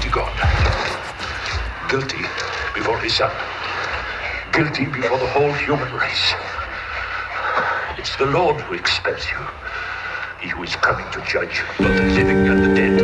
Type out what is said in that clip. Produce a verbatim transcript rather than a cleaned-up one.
Almighty God. Guilty before his son. Guilty before the whole human race. It's the Lord who expels you. He who is coming to judge both the living and the dead.